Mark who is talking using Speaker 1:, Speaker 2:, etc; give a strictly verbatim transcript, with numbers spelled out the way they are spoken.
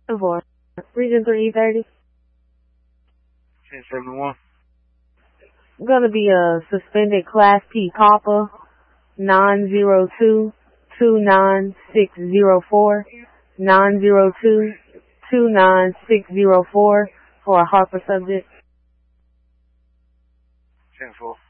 Speaker 1: For Region three thirty.
Speaker 2: ten seventy-one.
Speaker 1: Gonna be a suspended Class P copper, nine zero two, two nine six zero four, nine zero two, two nine six zero four for a Harper subject.
Speaker 2: ten four.